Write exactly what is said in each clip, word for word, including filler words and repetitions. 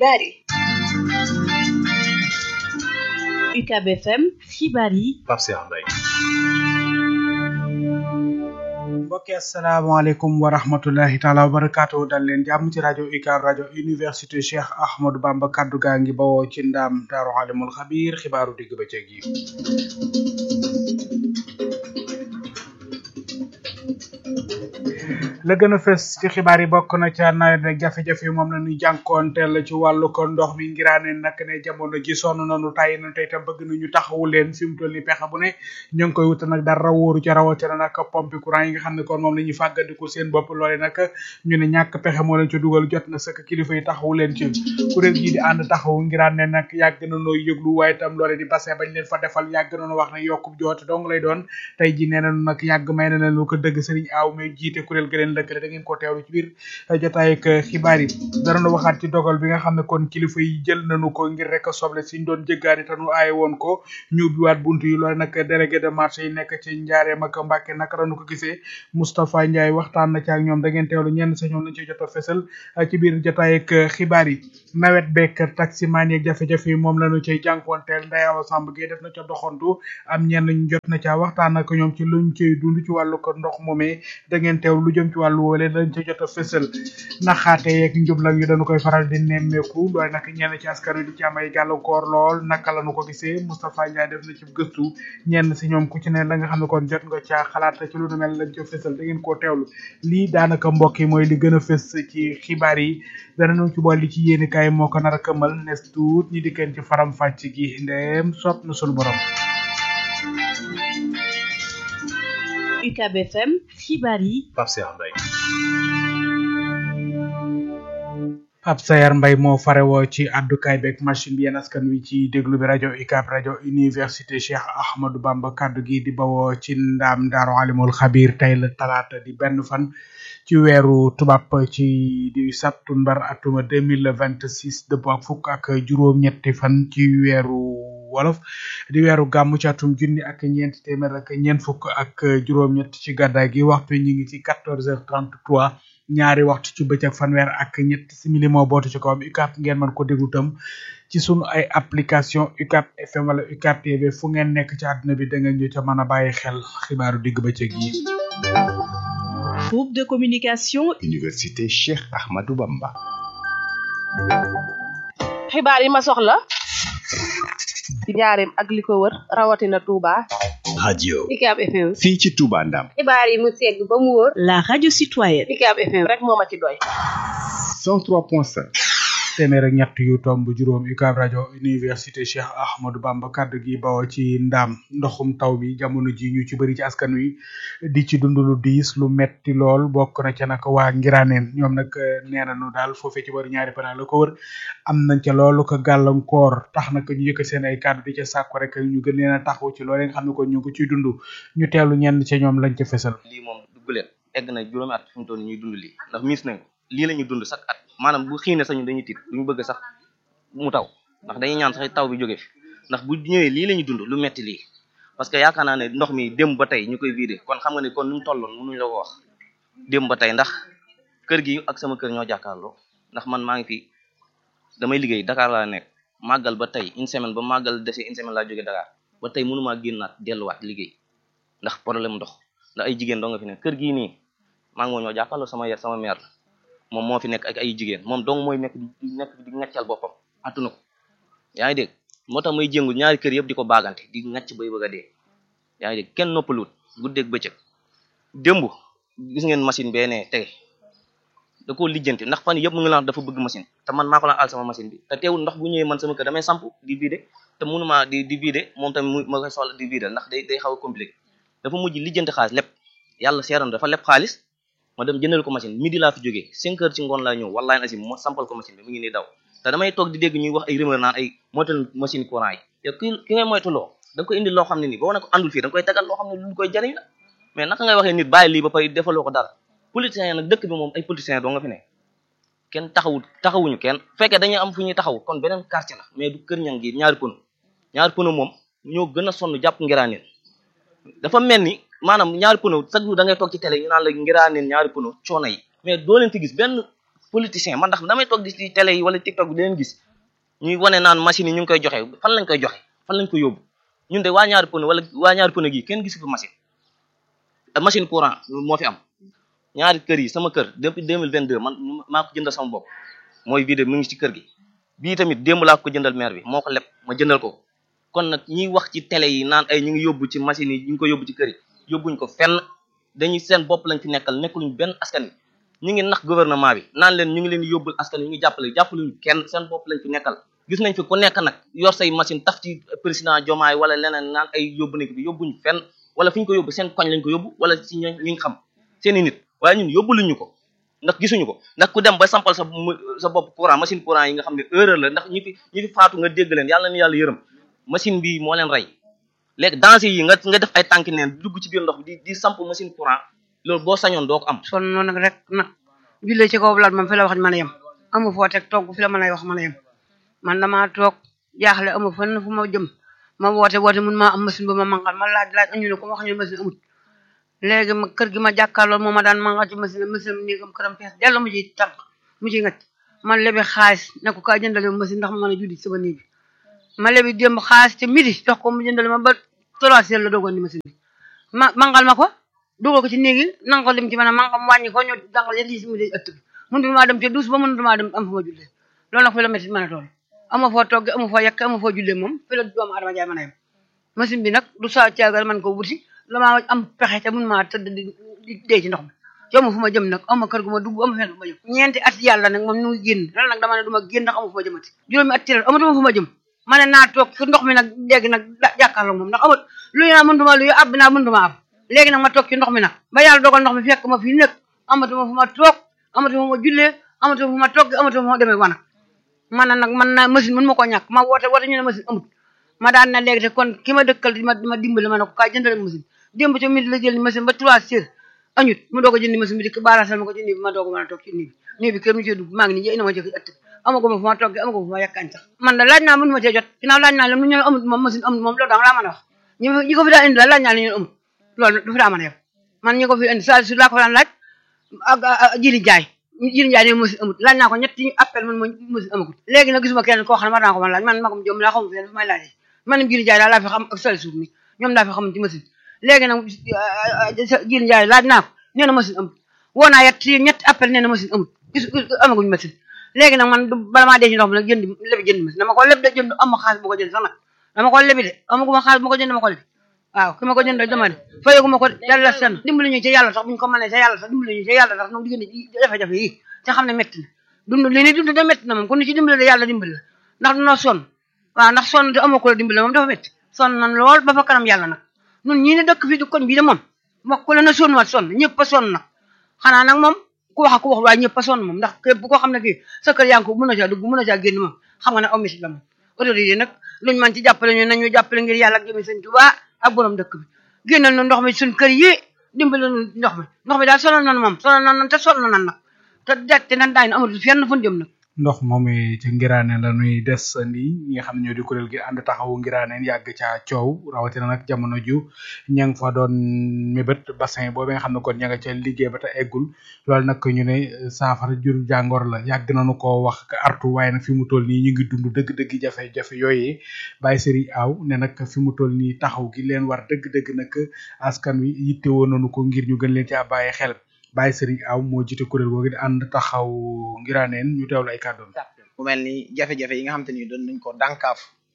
xibaar yi. U C A B F M xibaar yi. Pape Cheikh Mbaye. mbokki asalaamaaleykum wa rahmatullahi taala wa barakaatu dal leen jàmm ci rajo U C A B rajo université Cheikh Ahmadou Bamba kaddu gaa ngi bawoo ci ndaam daaru alimul xabiir xibaaru digg bëccëg yi. la gën a fës ci xibaar yi bokk na ca nawet rek jafe-jafe yi moom la ñuy jànkoonteel ci wàllu ko ndox mi ngiraane nag ne jamono ji sonn nañu tàyyi na tey tam bëgg nañu taxawu leen fi mu toll ni pexe bu ne ñu ngi koy wuta nag dara wóoru ca rawatina nag pompe courant yi nga xam ne kon moom la ñuy fàggandiku seen bopp loole nag ñu ne ñàkk pexe moo leen ci dugal jot na sëkk kilifa yi taxawu leen ci kuréel gii di ànd taxawu ngiraane nag yàgg na noo yëglu waaye tam loole di bassin bañ leen fa defal yàgg nañu wax ne yokkub joote dong lay doon tey ji nee nañu nag yàgg may na leen lu ko dëgg Serigne Aw may jiite kuréel gëleen lëkkale da ngeen ko teewlu ci biir jotaay ak xibaar yi dara na waxaat ci dogal bi nga xam ne kon kilifa yi jël nañu ko ngir rek soble siñ doon jéggaani te nu aaye woon ko ñu ubbiwaat buntu yi loole nag délégué de marché yi nekk ci Njaareem ak Mbàkke naka lañu ko gisee Moustapha Ndiaye waxtaan na ci ak ñoom da ngeen teewlu ñenn sa ñoom lañ ci jot a fesal ci biir jotaay ak xibaar yi nawet beek taximaan yeeg jafe-jafe yi moom lañu cay jànkoonteel Ndeye Awa Samb gi def na ca doxantu am ñenn ñu jot na ca waxtaan ak ñoom ci luñ cay dund ci wàllu ko ndox moomee da ngeen teewlu lu jëm ci wàllu woole lañ ca jot a fesal naxaate yeeg njublang yu dañu koy faral di nemmeeku loolu nag ñenn ci askan wi di ci am ay gàllankoor lool naka lañu ko gisee Moustapha Ndiaye def na ci gëstu ñenn si ñoom ku ci ne la nga xam ne kon jot nga caa xalaat ci lu nu mel lañ ca fesal da ngeen koo teewlu lii daanaka mbokk yi mooy li gën a fës ci xibaar yi danañu ci boole li ci yéeni kaay moo ko nar a këmal nes tuut ñi dikkeen ci faram fàcc gi ndeem sopp na sunu borom. U C A B F M xibaar yi. Pape Cheikh Mbaye. Pape Sayar Mbaye moo farewoo ci àddukaay beeg machine bi yéen askan wi ci déglu bi rajo U C A B rajo université Cheikh Ahmadou Bamba kaddu gi di bawoo ci ndaam daaru alimul xabiir tey la talaata di benn fan ci weeru tubaab ci di septembre atuma deux mille vingt six dëppoo ak fukk ak juróom-ñetti fan ci weeru wolof di weeru gàmmu ci atum junni ak ñeenti téeméer ak ñeent fukk ak juróom-ñett ci gàddaay gi waxtu ñu ngi ci quatorze heures trente-trois ñaari waxtu ci bëccëg fanweer ak ñett simili moo bootu ci kawam U C A B ngeen mën ko déglu tam ci sunu ay application U C A B F M wala U C A B T V fu ngeen nekk ci àdduna bi da ngeen ñu ca mën a bàyyi xel xibaaru digg bëccëg yi. Groupe de communication Université Cheikh Ahmadou Bamba. xibaar yi ma soxla ci Njaareem ak li ko wër rawatina Touba. radio U C A B F M. fii ci Touba Ndam. xibaar yi mu segg ba mu wóor. la radio citoyenne. U C A B F M rek moo ma ci doy. cent trois point cinq. téeméer ak ñett yu tomb juróom U C A B rajo université Cheikh Ahmadou Bamba kaddu gi bawoo ci ndaam ndoxum taw bi jamono ji ñu ci bëri ci askan wi di ci dund lu diis lu metti lool bokk na ca nag waa Ngiraneen ñoom nag nee nañu daal foofee ci bari ñaari panaa la ko wër am nañ ca loolu ko gàllankoor tax nag ñu yëkk seen ay kaddu di ca sàkku rek ñu gën leen a taxaw ci loolu nga xam ne kon ñu ngi ko ciy dund ñu teelu ñenn ca ñoom lañ ca fesal. lii moom dugg leen egg na juróomi at fi mu toll ñuy dund lii ndax miis nañ lii la ñuy dund chaque at maanaam bu xiine sax ñu dañuy tiit duñu bëgg sax mu taw ndax dañuy ñaan sax taw bi jóge fi ndax bu ñëwee lii la ñuy dund lu metti lii parce que yaakaar naa ne ndox mi démb ba tey ñu koy vidé kon xam nga ne kon nu mu tolloon mënuñu la ko wax démb ba tey ndax kër gi ak sama kër ñoo jàkkaarloo ndax man maa ngi fi damay liggéey Dakar laa nekk màggal ba tey une semaine ba màggal dese une semaine laa jóge Dakar ba tey mënumaa génnaat delluwaat liggéey ndax problème ndox ndax ay jigéen doo nga fi nekk kër gii nii maa ngi moo ñoo jàkkaarloo sama yer sama mère la moom moo fi nekk ak ay jigéen moom dong mooy nekk di nekk di ngaccal boppam attuna ko yaa ngi dégg moo tax may jéngu ñaari kër yëpp di ko baagante di ngacc bay bëgg a dee yaa ngi dégg kenn noppaluut guddeeg bëccëg démb gis ngeen machine bee ne tege da koo lijjanti ndax fan yëpp mu ngi la dafa bëgg machine te man maa ko la al sama machine bi te teewul ndox bu ñëwee man sama kër damay samp di vider te mënuma di di vider moom tamit ma koy soxla di vider ndax day day xaw a compliqué dafa mujj lijjanti xaalis lépp yàlla seeran dafa lépp xaalis ma dem jëndal ko machine midi laa fi jógee cinq heures ci ngoon laa ñëw wallahi asim ma sampal ko machine bi mu ngi nii daw te damay toog di dégg ñuy wax ay rumeur naan ay moytal machine courant yi yow ki ki ngay moytuloo da nga koy indi loo xam ne nii boo ne ko andul fii da nga koy tegal loo xam ne lu koy jariñ la mais naka ngay waxee nit bàyyi lii ba pare defaloo ko dara politiciens yi nag dëkk bi moom ay politiciens doo nga fi ne kenn taxawut taxawuñu kenn fekkee dañuy am fu ñuy taxaw kon beneen quartier la mais du kër ñang gi ñaari pono ñaari pono moom ñoo gën a sonn jàpp Ngiraneen dafa mel ni maanaam ñaari pono chaque jour da ngay toog ci télé ñu naan la Ngiraneen ñaari pono coono yi mais doo leen fi gis benn politicien man ndax damay toog di ci télé yi wala TikTok bi di leen gis ñuy wane naan machine yi ñu ngi koy joxe fan lañ koy joxe fan lañ ko yóbbu ñun de waa ñaari pneu wala waa ñaari pneu gi kenn gisu fi machine machine courant moo fi am ñaari kër yi sama kër depuis deux mille vingt-deux man maa ko jëndal sama bopp mooy vidéo mu ngi ci kër gi bii tamit démb laa ko jëndal maire bi moo ko leb ma jëndal ko kon nag ñiy wax ci télé yi naan ay ñu ngi yóbbu ci machine yi ñu ngi ko yóbbu ci kër yi yóbbuñ ko fenn dañuy seen bopp lañ fi nekkal nekkuluñ benn askan wi ñu ngi nax gouvernement bi naan leen ñu ngi leen yóbbul askan wi ñu ngi jàppale jàppaluñ kenn seen bopp lañ fi nekkal gis nañ fi ku nekk nag yor say machine taf ci président Diomaye wala leneen naan ay yóbbu nañ ko fi yóbbuñ fenn wala fi ñu ko yóbbu seen koñ lañ ko yóbbu wala ci ñi ngi xam seen i nit waaye ñun yóbbuluñu ko ndax gisuñu ko ndax ku dem ba sampal sa sa bopp courant machine courant yi nga xam ne erreur la ndax ñi fi ñi fi faatu nga dégg leen yàlla na yàlla yërëm machine bi moo leen rey léegi danger yi nga nga def ay tànki neen dugg ci biir ndox bi di di samp machine courant loolu boo sañoon doo ko am son noonu nag rek nag jullee ci kaw laal moom fi la wax mën a yem amu foo teg togg fi la mën a wax mën a yem man damaa toog jaaxle amu fenn fu ma jëm ma woote woote mun maa am machine ba ma mangal ma laaj laaj añu ne ko wax ñu machine amut léegi ma kër gi ma jàkkaarloo moo ma daan mangal ci machine machine néegam këram fees dellu mu ciy tànk mu ciy ngacc man lebi xaalis ne ko kaa jëndale machine ndax ma mën a julli sama néeg bi ma lebi démb xaalis te midi jox ko mu jëndale ma ba trois heures la doogoon ni machine bi ma mangal ma ko dugal ko ci néegi nanga ko lim ci mën a manga wàññi ko ñu dangal yet lii si mu dee ëtt bi mun dumaa dem te douze ba mun dumaa dem am fu ma jullee loolu nag fi la métti mën a toll ama foo togge ama foo yekk ama foo jullee moom fi la doomu adama jaay mën a yem machine bi nag du saa caagal man ko wuti damaa am pexe te mun maa tëdd di di dee ci ndox mi yow ma fu ma jëm nag ama kër gu ma dugg ama fenn fu ma jëm ñeenti at yàlla nag moom nu ngi génn loolu nag dama ne du ma génn ndax ama fu ma jëmati juróomi at tiral amatuma fu ma jëm ma ne naa toog ci ndox mi nag dégg nag jàkkaarloo moom ndax amat luy naa mëntuma luy ab naa mëntuma ab léegi nag ma toog ci ndox mi nag ba yàlla dogal ndox mi fekk ma fii nag amatuma fu ma toog amatuma fu ma jullee amatuma fu ma togg amatuma fu ma demee wanag man na nag man naa machine mën ma ko ñàkk ma woote woote ñu ne machine amut ma daan na léegi te kon ki ma dëkkal di ma di ma dimbali ma ne ko kaay jëndale machine démb ci midi la jël ni machine ba trois heures añut mu doog a jëndi machine bi di baarasal ma ko ci nii bi ma doog a mën a toog ci nii bi nii bi kër mu cee dugg maa ngi nii ina ma jëkk ëtt amaguma fu ma toggee amaguma fu ma yekkañ sax man da laaj naa mënu ma cee jot ginnaaw laaj naa leen mu ñu ne amut moom machine amut moom loolu danga laa mën a wax ñi ñi ko fi daa indi la laaj naa leen ñu amut loolu du fi daa mën a yem man ñi ko fi indi saa su laa ko daan laaj ak jili jaay jili jaay ne machine amut laaj naa ko ñetti appel man mo machine amagut léegi nag gisuma kenn koo xam ne war naa ko mën laaj man magum jom laa xamu fenn fu may laajee man jili jaay daal laa fi xam ak sali suuf mi ñoom laa fi xam ci machine léegi nag jili jaay laaj naa ko nee na machine amut woo naa yet ñetti appel nee na machine amut gis amaguñ machine léegi nag man bala maa dee ci ndox mi nag jënd lebi jënd machine dama ko leb de jënd am ma xaalis bu ko jënd sax nag dama ko lebi de amaguma xaalis bu ko jënd dama ko lebi waaw ki ma ko jënd dama ne fayaguma ko yàlla sen dimbali ñu ci yàlla sax buñ ko mënee ci yàlla sax dimbali ñu ci yàlla sax nu diggante jafe-jafe yi te xam ne métti na dund li ni dund da métti na moom kon ni ci dimbali de yàlla dimbali la ndax dunoo sonn waaw ndax sonn te amoo ko la dimbali moom dafa métti sonn nan lool ba fa kanam yàlla nag nun ñii ne dëkk fii di kon bii de moom wax ku la na sonn waat sonn ñëpp a sonn nag xanaa nag moom ku wax ak ku wax waaye ñëpp a sonn moom ndax képp koo xam ne kii sa kër yaa ngi ko mën a caa dugg mën a caa génn moom xam nga ne aw métti la moom autorité nag luñ man ci jàppale ñu nañu jàppale ngir yàlla ak jëmi sëñ Tuubaa ak borom dëkk bi génnal nu ndox mi suñ kër yi dimbali nu ndox mi ndox mi daal sonal nan moom sonal nan te sonal nan nag te dette nan daay na amatul fenn fu ñu jëm nag ndox moom ci ngiraaneen la nuy des ni ñi nga xam ne ñoo di kuréel gi ànd taxawu ngiraaneen yàgg ca coow rawatina nag jamono ju ña nga fa doon mébét bassin boobu nga xam ne kon ña nga ca liggéey ba te eggul loolu nag ñu ne saafara jur jàngoor la yàgg nañu koo wax ka artu waaye nag fi mu toll nii ñu ngi dund dëgg-dëgg jafe-jafe yooyee Baye Serigne Aw ne nag fi mu toll nii taxaw gi leen war dëgg-dëgg nag askan wi yitte woon nañu ko ngir ñu gën leen caa bàyyi xel Baye Serigne Aw moo jiite kuréel googu di ànd taxaw ngiraaneen ñu teewlu ay kàddoom. mu mel ni jafe-jafe yi nga xam te ni doon nañ ko dànkaaf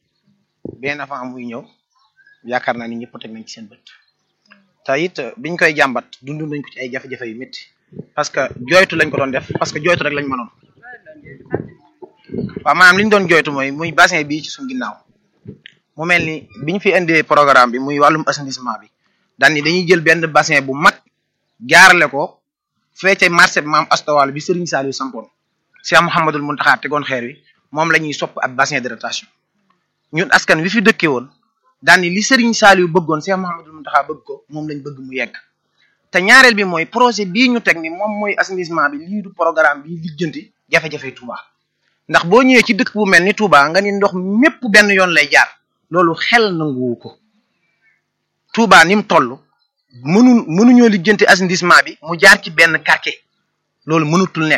bien avant muy ñëw yaakaar naa ni ñëpp teg nañ ci seen bët te it biñ koy jàmbat dund nañ ko ci ay jafe-jafe yu métti parce que jooytu lañ ko doon def parce que jooytu rek lañ mënoon waaw maanaam li ñu doon jooytu mooy muy bassin bii ci suñu ginnaaw mu mel ni biñ fi indee programme bi muy wàllum assainissement bi daan ni dañuy jël benn bassin bu mag jaarale ko fee ca marché bi maam astawal bi Serigne Saliou sampoon Cheikh Mouhamadul Mountakha tegoon xeer wi moom la ñuy sopp ab bassin de rétention ñun askan wi fi dëkkee woon daan ni li Serigne Saliou bëggoon Cheikh Mouhamadul Mountakha bëgg ko moom lañ bëgg mu yegg te ñaareel bi mooy projet bii ñu teg ni moom mooy assainissement bi lii du programme bi lijjanti jafe-jafe Touba ndax boo ñëwee ci dëkk bu mel ni Touba nga ni ndox mépp benn yoon lay jaar loolu xel nanguwu ko Touba ni mu toll mënu mënuñoo lijjanti assainissement bi mu jaar ci benn quartier loolu mënutul nekk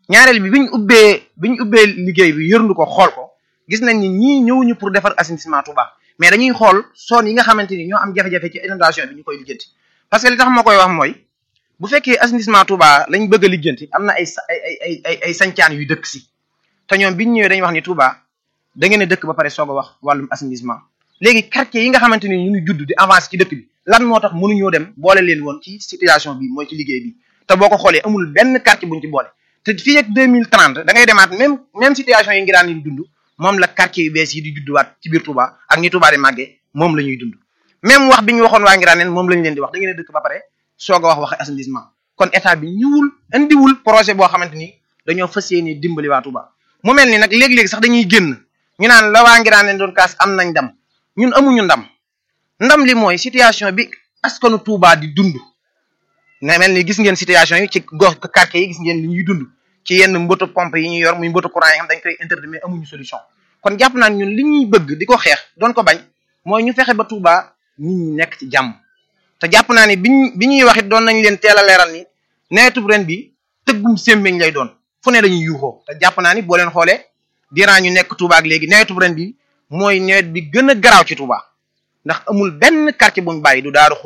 ñaareel bi biñ ubbee biñ ubbee liggéey bi yërndu ko xool ko gis nañ ni ñii ñëwuñu pour defar assainissement Touba mais dañuy xool zone yi nga xamante ni ñoo am jafe-jafe ci inondation bi ñu koy lijjanti parce que li tax ma koy wax mooy bu fekkee assainissement Touba lañ bëgg a lijjanti am na ay ay ay ay ay sancaan yu dëkk si te ñoom biñ ñëwee dañuy wax ni Touba da ngeen a dëkk ba pare soog a wax wàllum assainissement léegi quartier yi nga xamante ni ñu ngi judd di avancer ci dëkk bi lan moo tax mënuñoo dem boole leen woon ci situation bi mooy ci liggéey bi te boo ko xoolee amul benn quartier buñ ci boole te fii ak deux mille trente da ngay demaat même même situation yi ngi daan di dund moom la quartier yu bees yi di judduwaat ci biir Touba ak ñi Touba di màggee moom la ñuy dund même wax bi ñu waxoon waa Ngiraaneen moom lañ leen di wax da ngeen a dëkk ba pare soog a wax wax assainissement kon état bi ñëwul indiwul projet boo xamante ni dañoo fas yéene dimbali waa Touba mu mel ni nag léegi-léegi sax dañuy génn ñu naan la waa Ngiraaneen doon kaas am nañ ndam ñun amuñu ndam ndam li mooy situation bi askanu Touba di dund nga mel ni gis ngeen situation yi ci gox quartier yi gis ngeen li ñuy dund ci yenn mboto pompe yi ñuy yor muy mboto courant yi xam dañ koy interdit mais amuñu solution kon jàpp naa ñun li ñuy bëgg di ko xeex doon ko bañ mooy ñu fexe ba Touba nit ñi nekk ci jàmm te jàpp naa ni biñ bi ñuy wax it doon nañ leen teel a leeral ni nawetub ren bi tëggum sémmeñ lay doon fu ne dañuy yuuxoo te jàpp naa ni boo leen xoolee diiran ñu nekk Touba ak léegi nawetub ren bi mooy nawet bi gën a garaaw ci Touba ndax amul benn quartier buñ bàyyi du Daaru